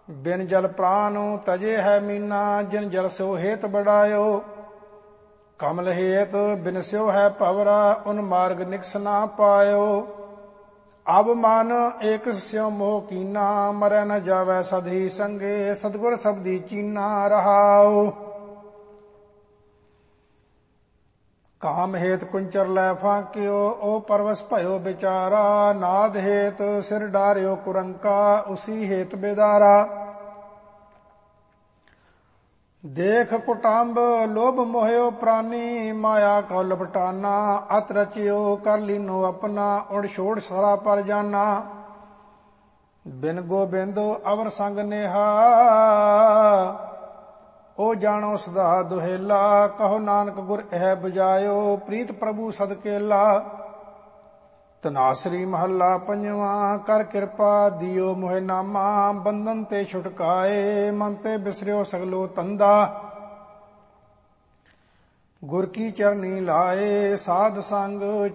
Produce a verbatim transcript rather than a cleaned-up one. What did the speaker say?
ਬਿਨ ਜਲ ਪ੍ਰਾਨ ਤਜੇ ਹੈ ਮੀਨਾ, ਜਿਨ ਜਲ ਸਿਓ ਹੇਤ ਬੜਾਇਓ। ਕਮਲ ਹੇਤ ਬਿਨਸਿਓ ਹੈ ਭਵਰਾ, ਉਨ ਮਾਰਗ ਨਿਕਸ ਨਾ ਪਾਇਓ। ਅਬ ਮਨ ਏਕ ਸਿਉ ਮੋਹ ਕੀਨਾ, ਮਰੈ ਨ ਜਾਵੈ ਸਦਹੀ ਸੰਗੇ, ਸਤਿਗੁਰ ਸਬਦੀ ਚੀਨਾ ਰਹਾਉ। ਕਾਮ ਹੇਤ ਕੁੰਚਰ ਲੈ ਫਾਕਿਓ, ਓ ਪਰਵਸ ਭਇਓ ਵਿਚਾਰਾ। ਨਾਦ ਹੇਤ ਸਿਰ ਡਾਰਿਓ ਕੁਰੰਕਾ, ਉਸੀ ਹੇਤ ਬੇਦਾਰਾ। ਦੇਖ ਕੁਟੰਬ ਲੋਭ ਮੋਹਿਓ ਪ੍ਰਾਨੀ, ਮਾਇਆ ਕਉ ਲਪਟਾਨਾ। ਅਤ ਰਚਿਓ ਕਰ ਲੀਨੋ ਆਪਣਾ, ਉੜ ਛੋੜ ਸਾਰਾ ਪਰ ਜਾਨਾ। ਬਿਨ ਗੋਬਿੰਦ ਅਵਰ ਸੰਗ ਨੇਹਾ, ਓ ਜਾਣੋ ਸਦਾ ਦੁਹੇਲਾ। ਕਹੋ ਨਾਨਕ ਗੁਰ ਇਹ ਬੁਝਾਇਓ, ਪ੍ਰੀਤ ਪ੍ਰਭੂ ਸਦਕੇਲਾ। ਧਨਾਸਰੀ ਮਹੱਲਾ ਪੰਜਵਾਂ। ਕਰ ਕਿਰਪਾ ਦਿਓ ਮੋਹਿ ਨਾਮਾ, ਬੰਧਨ ਤੇ ਛੁਟਕਾਏ। ਮਨ ਤੇ ਬਿਸਰਿਓ ਸਗਲੋ ਤੰਦਾ, ਗੁਰ ਕੀ ਚਰਨੀ ਲਾਏ। ਸਾਧ ਸੰਗ